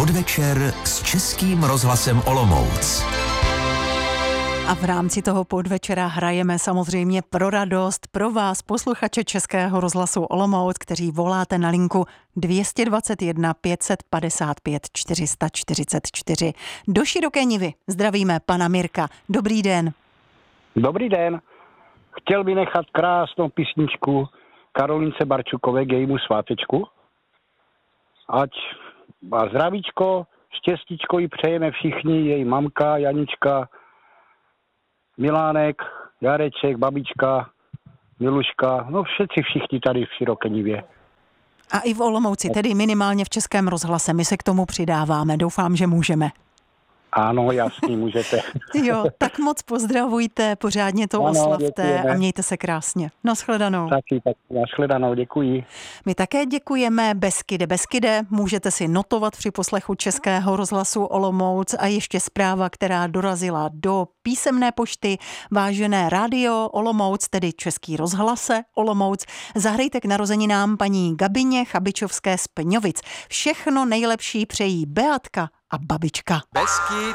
podvečer s Českým rozhlasem Olomouc. A v rámci toho podvečera hrajeme samozřejmě pro radost pro vás, posluchače Českého rozhlasu Olomouc, kteří voláte na linku 221 555 444. Do Široké Nivy zdravíme pana Mirka. Dobrý den. Dobrý den. Chtěl bych nechat krásnou písničku Karolince Barčukové k jejímu svátečku. Ať má zdravíčko, štěstíčko jí přejeme všichni, její mamka, Janička, Milánek, Jareček, babička, Miluška, no všichni tady v Široké Nivě. A i v Olomouci, tedy minimálně v Českém rozhlase, my se k tomu přidáváme, doufám, že můžeme. Ano, jasně, můžete. Jo, tak moc pozdravujte, pořádně to oslavte děkujeme. A mějte se krásně. Nashledanou. Taky, nashledanou, děkuji. My také děkujeme Beskide. Můžete si notovat při poslechu Českého rozhlasu Olomouc. A ještě zpráva, která dorazila do písemné pošty. Vážené rádio Olomouc, tedy Český rozhlase Olomouc, zahrajte k narozeninám paní Gabině Chabičovské z Pňovic. Všechno nejlepší přejí Beatka a babička.